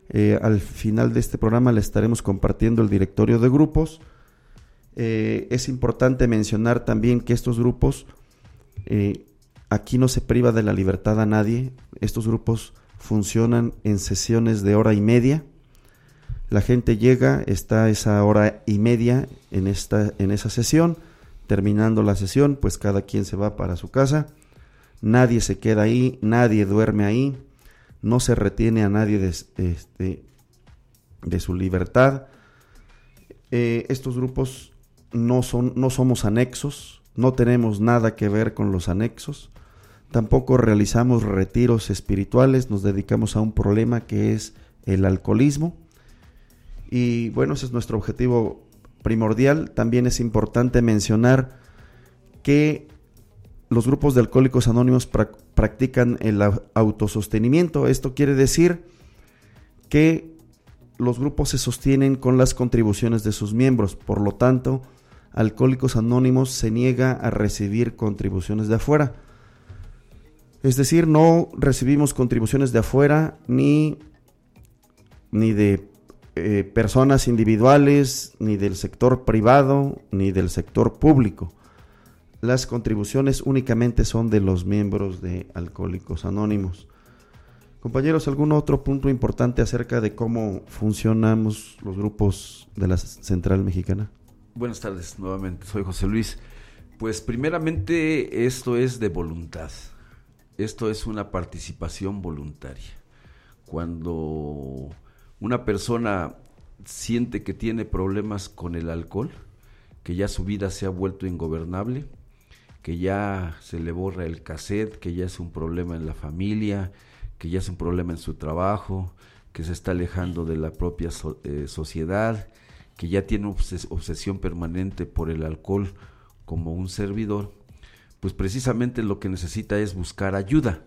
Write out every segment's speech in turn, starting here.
Al final de este programa le estaremos compartiendo el directorio de grupos. Es importante mencionar también que estos grupos, aquí no se priva de la libertad a nadie. Estos grupos funcionan en sesiones de hora y media. La gente llega, está esa hora y media en esa sesión. Terminando la sesión, pues cada quien se va para su casa. Nadie se queda ahí, nadie duerme ahí. No se retiene a nadie de su libertad. Estos grupos no somos anexos, no tenemos nada que ver con los anexos. Tampoco realizamos retiros espirituales, nos dedicamos a un problema que es el alcoholismo. Y bueno, ese es nuestro objetivo primordial. También es importante mencionar que los grupos de Alcohólicos Anónimos practican el autosostenimiento. Esto quiere decir que los grupos se sostienen con las contribuciones de sus miembros. Por lo tanto, Alcohólicos Anónimos se niega a recibir contribuciones de afuera. Es decir, no recibimos contribuciones de afuera ni de personas individuales, ni del sector privado, ni del sector público. Las contribuciones únicamente son de los miembros de Alcohólicos Anónimos. Compañeros, ¿algún otro punto importante acerca de cómo funcionamos los grupos de la Central Mexicana? Buenas tardes, nuevamente, soy José Luis. Pues primeramente esto es de voluntad, esto es una participación voluntaria. Cuando una persona siente que tiene problemas con el alcohol, que ya su vida se ha vuelto ingobernable, que ya se le borra el cassette, que ya es un problema en la familia, que ya es un problema en su trabajo, que se está alejando de la propia sociedad, que ya tiene obsesión permanente por el alcohol como un servidor, pues precisamente lo que necesita es buscar ayuda,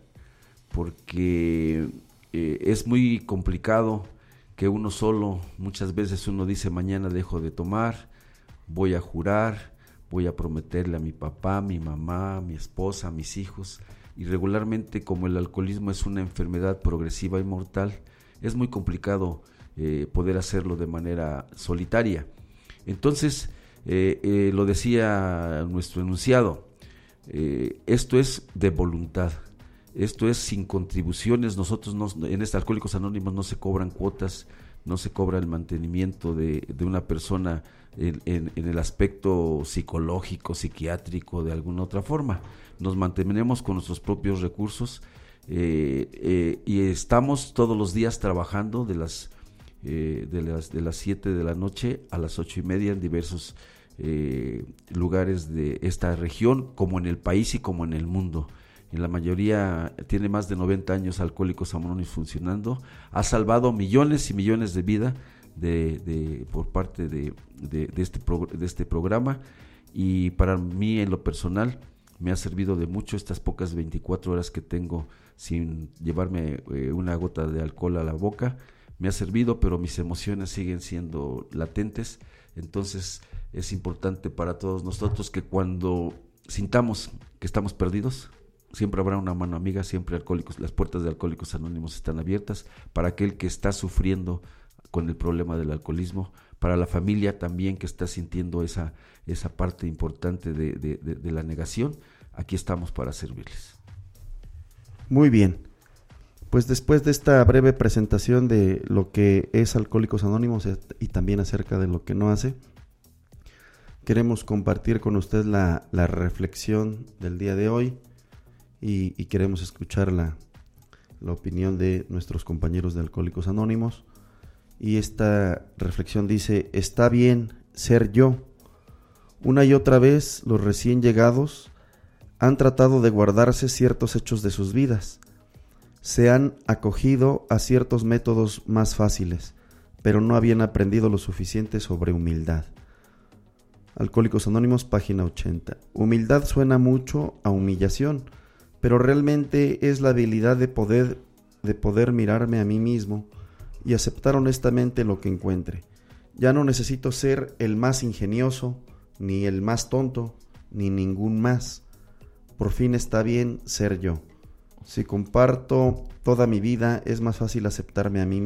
porque es muy complicado que uno solo, muchas veces uno dice mañana dejo de tomar, voy a jurar, voy a prometerle a mi papá, mi mamá, mi esposa, mis hijos, y regularmente como el alcoholismo es una enfermedad progresiva y mortal, es muy complicado poder hacerlo de manera solitaria. Entonces, lo decía nuestro enunciado, esto es de voluntad, esto es sin contribuciones. Nosotros en este Alcohólicos Anónimos no se cobran cuotas, no se cobra el mantenimiento de una persona en el aspecto psicológico, psiquiátrico, de alguna otra forma. Nos mantenemos con nuestros propios recursos y estamos todos los días trabajando de las 7 de la noche a las 8:30 en diversos lugares de esta región, como en el país y como en el mundo. En la mayoría tiene más de 90 años Alcohólicos Anónimos funcionando, ha salvado millones y millones de vidas por parte de este programa, y para mí en lo personal me ha servido de mucho estas pocas 24 horas que tengo sin llevarme una gota de alcohol a la boca. Me ha servido, pero mis emociones siguen siendo latentes. Entonces es importante para todos nosotros que cuando sintamos que estamos perdidos, siempre habrá una mano amiga, siempre las puertas de Alcohólicos Anónimos están abiertas para aquel que está sufriendo con el problema del alcoholismo, para la familia también que está sintiendo esa parte importante de la negación. Aquí estamos para servirles. Muy bien. Pues después de esta breve presentación de lo que es Alcohólicos Anónimos y también acerca de lo que no hace, queremos compartir con usted la reflexión del día de hoy y queremos escuchar la opinión de nuestros compañeros de Alcohólicos Anónimos. Y esta reflexión dice: está bien ser yo. Una y otra vez los recién llegados han tratado de guardarse ciertos hechos de sus vidas. Se han acogido a ciertos métodos más fáciles, pero no habían aprendido lo suficiente sobre humildad. Alcohólicos Anónimos, página 80. Humildad suena mucho a humillación, pero realmente es la habilidad de poder mirarme a mí mismo y aceptar honestamente lo que encuentre. Ya no necesito ser el más ingenioso, ni el más tonto, ni ningún más. Por fin está bien ser yo. Si comparto toda mi vida, es más fácil aceptarme a mí